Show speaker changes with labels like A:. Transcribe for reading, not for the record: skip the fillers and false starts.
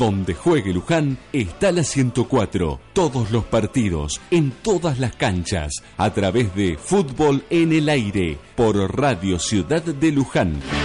A: Donde juegue Luján está la 104. Todos los partidos, en todas las canchas, a través de Fútbol en el Aire, por Radio Ciudad de Luján.